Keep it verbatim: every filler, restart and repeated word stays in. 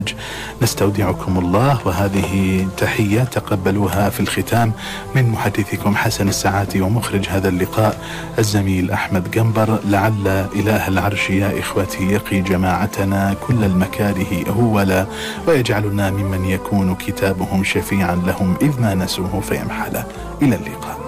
نستودعكم الله، وهذه تحية تقبلوها في الختام من محدثكم حسن الساعاتي ومخرج هذا اللقاء الزميل أحمد قنبر. لعل إله العرش يا إخوتي يقي جماعتنا كل المكاره أولا، ويجعلنا ممن يكون كتابهم شفيعا لهم إذ ما نسوه فيمحل. إلى اللقاء.